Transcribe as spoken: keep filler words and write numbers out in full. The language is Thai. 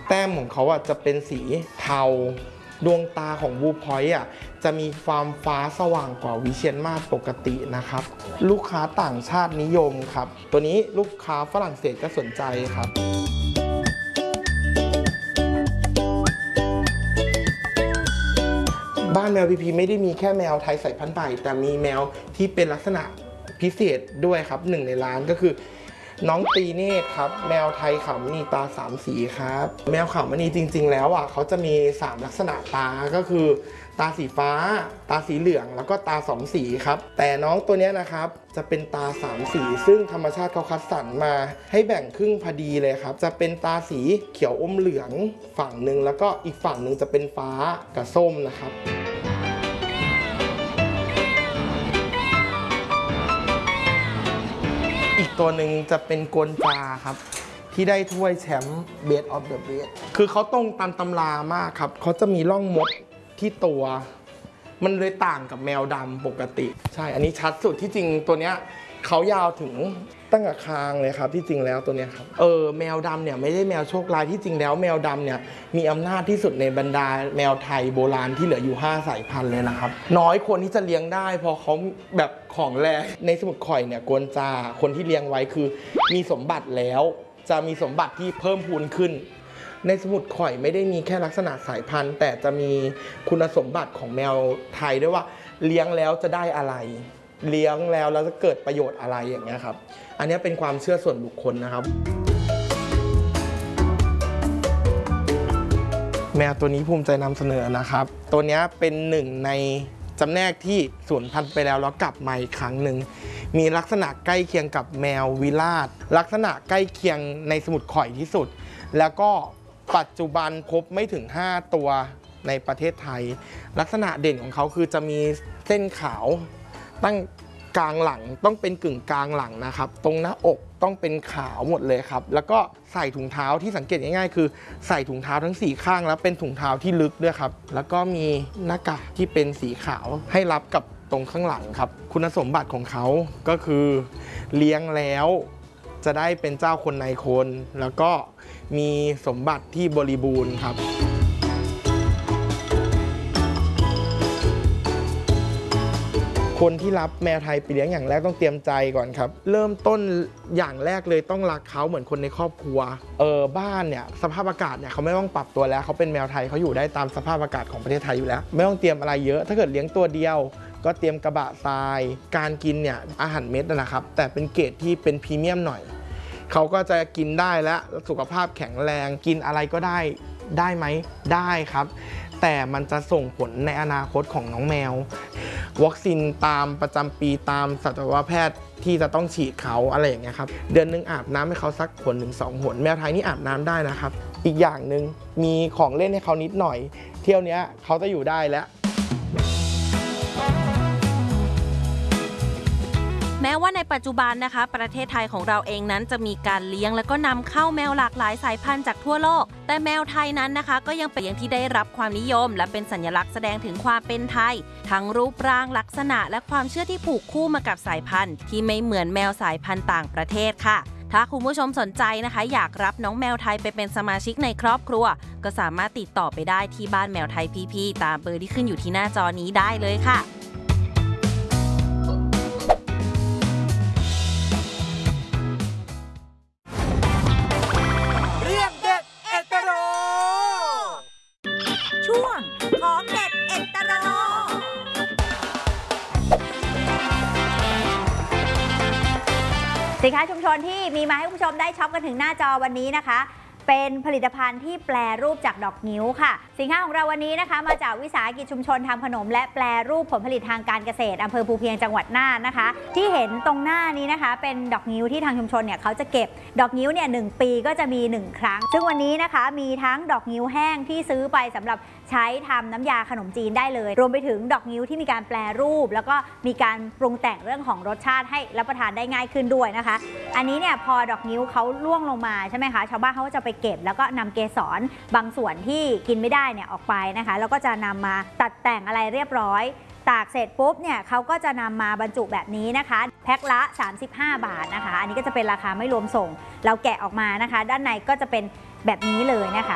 แต้มของเขาอ่ะจะเป็นสีเทาดวงตาของบูพอยต์อ่ะจะมีความฟ้าสว่างกว่าวิเชียรมาศปกตินะครับลูกค้าต่างชาตินิยมครับตัวนี้ลูกค้าฝรั่งเศสก็สนใจครับบ้านแมวพีพีไม่ได้มีแค่แมวไทยสายพันธุ์ใหม่แต่มีแมวที่เป็นลักษณะพิเศษด้วยครับหนึ่งในร้านก็คือน้องตีเนตครับแมวไทยขาวมณีตาสามสีครับแมวขาวมณีจริงๆแล้วอ่ะเขาจะมีสามลักษณะตาก็คือตาสีฟ้าตาสีเหลืองแล้วก็ตาสองสีครับแต่น้องตัวนี้นะครับจะเป็นตาสามสีซึ่งธรรมชาติเขาคัดสรรมาให้แบ่งครึ่งพอดีเลยครับจะเป็นตาสีเขียวอมเหลืองฝั่งหนึ่งแล้วก็อีกฝั่งหนึ่งจะเป็นฟ้ากับส้มนะครับอีกตัวหนึ่งจะเป็นกวนจาครับที่ได้ถ้วยแชมป์ Best of the Best คือเขาตรงตามตำรามากครับเขาจะมีร่องมดที่ตัวมันเลยต่างกับแมวดำปกติใช่อันนี้ชัดสุดที่จริงตัวเนี้ยเขายาวถึงตั้งแต่คางเลยครับที่จริงแล้วตัวเนี้ยครับเออแมวดำเนี่ยไม่ได้แมวโชคร้ายที่จริงแล้วแมวดำเนี่ยมีอำนาจที่สุดในบรรดาแมวไทยโบราณที่เหลืออยู่ห้าสายพันธุ์เลยนะครับน้อยคนที่จะเลี้ยงได้พอเขาแบบของแรในสมุทรข่อยเนี่ยกวนจาคนที่เลี้ยงไว้คือมีสมบัติแล้วจะมีสมบัติที่เพิ่มพูนขึ้นในสมุทรข่อยไม่ได้มีแค่ลักษณะสายพันธุ์แต่จะมีคุณสมบัติของแมวไทยด้วยว่าเลี้ยงแล้วจะได้อะไรเลี้ยงแล้วแล้วจะเกิดประโยชน์อะไรอย่างเงี้ยครับอันนี้เป็นความเชื่อส่วนบุคคลนะครับแมวตัวนี้ภูมิใจนำเสนอนะครับตัวนี้เป็นหนึ่งในจำแนกที่สูญพันธุ์ไปแล้วแล้วกลับมาอีกครั้งหนึ่งมีลักษณะใกล้เคียงกับแมววิลาศลักษณะใกล้เคียงในสมุทรข่อยที่สุดแล้วก็ปัจจุบันพบไม่ถึงห้าตัวในประเทศไทยลักษณะเด่นของเขาคือจะมีเส้นขาวตั้งกลางหลังต้องเป็นกึ่งกลางหลังนะครับตรงหน้าอกต้องเป็นขาวหมดเลยครับแล้วก็ใส่ถุงเท้าที่สังเกตง่ายๆคือใส่ถุงเท้าทั้งสี่ข้างแล้วเป็นถุงเท้าที่ลึกด้วยครับแล้วก็มีหน้ากากที่เป็นสีขาวให้รับกับตรงข้างหลังครับคุณสมบัติของเขาก็คือเลี้ยงแล้วจะได้เป็นเจ้าคนนายคนแล้วก็มีสมบัติที่บริบูรณ์ครับคนที่รับแมวไทยไปเลี้ยงอย่างแรกต้องเตรียมใจก่อนครับเริ่มต้นอย่างแรกเลยต้องรักเขาเหมือนคนในครอบครัวเออบ้านเนี่ยสภาพอากาศเนี่ยเขาไม่ต้องปรับตัวแล้วเขาเป็นแมวไทยเขาอยู่ได้ตามสภาพอากาศของประเทศไทยอยู่แล้วไม่ต้องเตรียมอะไรเยอะถ้าเกิดเลี้ยงตัวเดียวก็เตรียมกระบะทรายการกินเนี่ยอาหารเม็ดนะครับแต่เป็นเกรดที่เป็นพรีเมียมหน่อยเขาก็จะกินได้และสุขภาพแข็งแรงกินอะไรก็ได้ได้ไหมได้ครับแต่มันจะส่งผลในอนาคตของน้องแมววัคซีนตามประจำปีตามสัตวแพทย์ที่จะต้องฉีดเขาอะไรอย่างเงี้ยครับเดือนนึงอาบน้ำให้เขาสักหนถึงสองหนแมวไทยนี่อาบน้ำได้นะครับอีกอย่างหนึ่งมีของเล่นให้เขานิดหน่อยเที่ยวนี้เขาจะอยู่ได้แล้วแม้ว่าในปัจจุบันนะคะประเทศไทยของเราเองนั้นจะมีการเลี้ยงและก็นำเข้าแมวหลากหลายสายพันธุ์จากทั่วโลกแต่แมวไทยนั้นนะคะก็ยังเป็นอย่างที่ได้รับความนิยมและเป็นสัญลักษณ์แสดงถึงความเป็นไทยทั้งรูปร่างลักษณะและความเชื่อที่ผูกคู่มากับสายพันธุ์ที่ไม่เหมือนแมวสายพันธุ์ต่างประเทศค่ะถ้าคุณผู้ชมสนใจนะคะอยากรับน้องแมวไทยไปเป็นสมาชิกในครอบครัวก็สามารถติดต่อไปได้ที่บ้านแมวไทยพีพีตามเบอร์ที่ขึ้นอยู่ที่หน้าจอนี้ได้เลยค่ะของเด็ดเอ็ดตโรสินค้าชุมชนที่มีมาให้คุณผู้ชมได้ช็อปกันถึงหน้าจอวันนี้นะคะเป็นผลิตภัณฑ์ที่แปรรูปจากดอกงิ้วค่ะสินค้าของเราวันนี้นะคะมาจากวิสาหกิจชุมชนทำขนมและแปรรูปผลผลิตทางการเกษตรอำเภอภูเพียงจังหวัดน่านนะคะที่เห็นตรงหน้านี้นะคะเป็นดอกงิ้วที่ทางชุมชนเนี่ยเขาจะเก็บดอกงิ้วเนี่ยหนึ่งปีก็จะมีหนึ่งครั้งซึ่งวันนี้นะคะมีทั้งดอกงิ้วแห้งที่ซื้อไปสำหรับใช้ทำน้ำยาขนมจีนได้เลยรวมไปถึงดอกงิ้วที่มีการแปรรูปแล้วก็มีการปรุงแต่งเรื่องของรสชาติให้รับประทานได้ง่ายขึ้นด้วยนะคะอันนี้เนี่ยพอดอกงิ้วเขาล่วงลงมาใช่ไหมคะชาวบ้านเขาก็จะไปเก็บแล้วก็นำเกสรบางส่วนที่กินไม่ได้เนี่ยออกไปนะคะแล้วก็จะนำมาตัดแต่งอะไรเรียบร้อยตากเสร็จปุ๊บเนี่ยเขาก็จะนำมาบรรจุแบบนี้นะคะแพ็คละสามสิบห้าบาทนะคะอันนี้ก็จะเป็นราคาไม่รวมส่งเราแกะออกมานะคะด้านในก็จะเป็นแบบนี้เลยนะคะ